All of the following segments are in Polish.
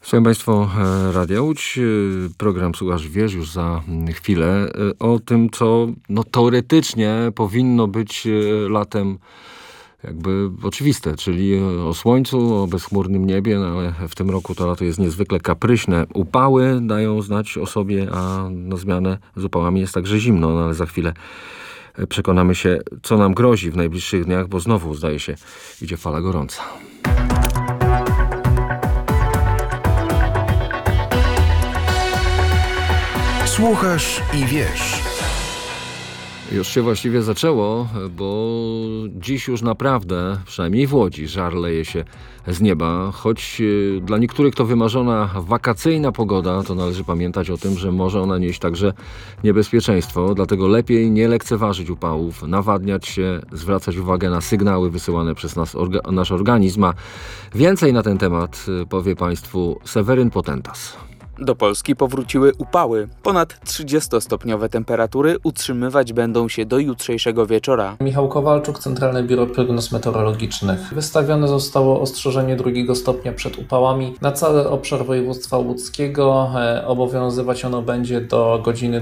Słuchaj Państwo, Radia Łódź, program Słuchasz Wiesz już za chwilę o tym, co teoretycznie powinno być latem jakby oczywiste, czyli o słońcu, o bezchmurnym niebie, ale w tym roku to lato jest niezwykle kapryśne. Upały dają znać o sobie, a na zmianę z upałami jest także zimno, ale za chwilę przekonamy się, co nam grozi w najbliższych dniach, bo znowu, zdaje się, idzie fala gorąca. Słuchasz i wiesz. Już się właściwie zaczęło, bo dziś już naprawdę, przynajmniej w Łodzi, żar leje się z nieba. Choć dla niektórych to wymarzona wakacyjna pogoda, to należy pamiętać o tym, że może ona nieść także niebezpieczeństwo. Dlatego lepiej nie lekceważyć upałów, nawadniać się, zwracać uwagę na sygnały wysyłane przez nasz organizm. A więcej na ten temat powie Państwu Seweryn Potentas. Do Polski powróciły upały. Ponad 30-stopniowe temperatury utrzymywać będą się do jutrzejszego wieczora. Michał Kowalczuk, Centralne Biuro Prognoz Meteorologicznych. Wystawione zostało ostrzeżenie 2 stopnia przed upałami na cały obszar województwa łódzkiego. Obowiązywać ono będzie do godziny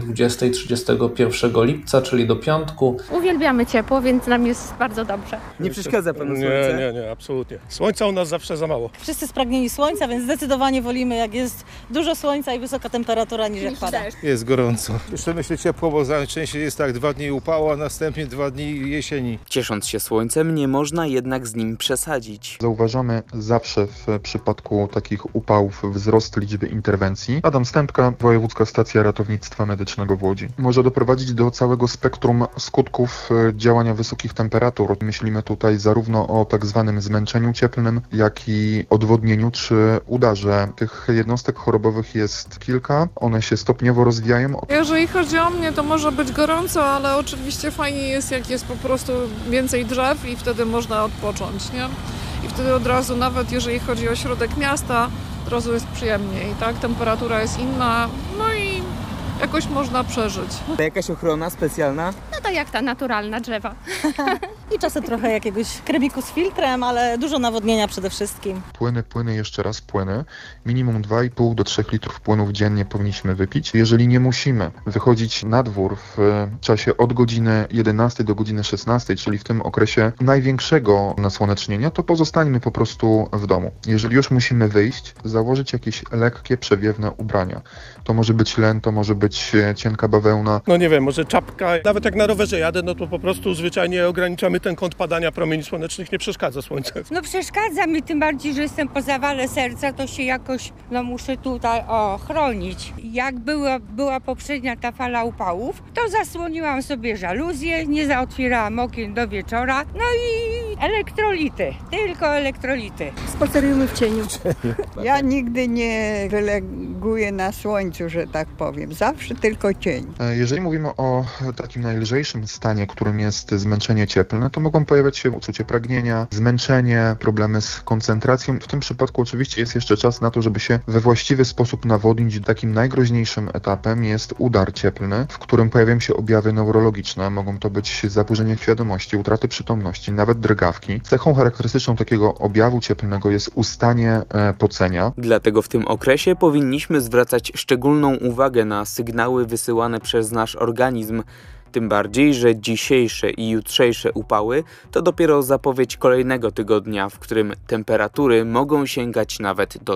20:31 lipca, czyli do piątku. Uwielbiamy ciepło, więc nam jest bardzo dobrze. Nie przeszkadza panu słońce? Nie, absolutnie. Słońca u nas zawsze za mało. Wszyscy spragnieni słońca, więc zdecydowanie wolimy, jak jest dużo słońca i wysoka temperatura, niż jak pada. Jest gorąco. Jeszcze myślę ciepło, bo najczęściej jest tak 2 dni upało, a następnie 2 dni jesieni. Ciesząc się słońcem, nie można jednak z nim przesadzić. Zauważamy zawsze w przypadku takich upałów wzrost liczby interwencji. Adam Stępka, Wojewódzka Stacja Ratownictwa Medycznego w Łodzi. Może doprowadzić do całego spektrum skutków działania wysokich temperatur. Myślimy tutaj zarówno o tak zwanym zmęczeniu cieplnym, jak i odwodnieniu czy udarze. Tych jednostek chorobowych jest kilka, one się stopniowo rozwijają. Jeżeli chodzi o mnie, to może być gorąco, ale oczywiście fajnie jest, jak jest po prostu więcej drzew i wtedy można odpocząć, nie? I wtedy od razu, nawet jeżeli chodzi o środek miasta, od razu jest przyjemniej, tak? Temperatura jest inna, no i jakoś można przeżyć. Jakaś ochrona specjalna? No to jak ta naturalna drzewa. I czasem trochę jakiegoś kremiku z filtrem, ale dużo nawodnienia przede wszystkim. Płyny, jeszcze raz płyny. Minimum 2,5 do 3 litrów płynów dziennie powinniśmy wypić. Jeżeli nie musimy wychodzić na dwór w czasie od godziny 11 do godziny 16, czyli w tym okresie największego nasłonecznienia, to pozostańmy po prostu w domu. Jeżeli już musimy wyjść, założyć jakieś lekkie, przewiewne ubrania. To może być len, to może być cienka bawełna. No nie wiem, może czapka. Nawet jak na rowerze jadę, no to po prostu zwyczajnie ograniczamy ten kąt padania promieni słonecznych, nie przeszkadza słońce. No przeszkadza mi, tym bardziej, że jestem po zawale serca, to się jakoś, muszę tutaj chronić. Jak była poprzednia ta fala upałów, to zasłoniłam sobie żaluzję, nie zaotwierałam okien do wieczora, no i elektrolity, tylko elektrolity. Spacerujemy w cieniu. Ja nigdy nie wyleguję na słońcu, że tak powiem. Zawsze tylko cień. Jeżeli mówimy o takim najlżejszym stanie, którym jest zmęczenie cieplne, to mogą pojawiać się uczucie pragnienia, zmęczenie, problemy z koncentracją. W tym przypadku oczywiście jest jeszcze czas na to, żeby się we właściwy sposób nawodnić. Takim najgroźniejszym etapem jest udar cieplny, w którym pojawiają się objawy neurologiczne. Mogą to być zaburzenia świadomości, utraty przytomności, nawet drgawki. Cechą charakterystyczną takiego objawu cieplnego jest ustanie pocenia. Dlatego w tym okresie powinniśmy zwracać szczególną uwagę na sygnały wysyłane przez nasz organizm. Tym bardziej, że dzisiejsze i jutrzejsze upały to dopiero zapowiedź kolejnego tygodnia, w którym temperatury mogą sięgać nawet do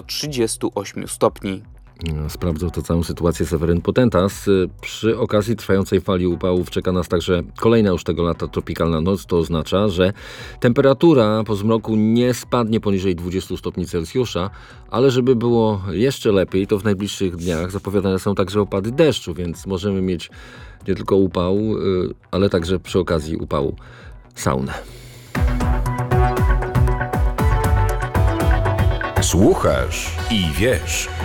38 stopni. Sprawdzał to całą sytuację Seweryn Potentas. Przy okazji trwającej fali upałów czeka nas także kolejna już tego lata tropikalna noc. To oznacza, że temperatura po zmroku nie spadnie poniżej 20 stopni Celsjusza, ale żeby było jeszcze lepiej, to w najbliższych dniach zapowiadane są także opady deszczu, więc możemy mieć nie tylko upał, ale także przy okazji upału saunę. Słuchasz i wiesz.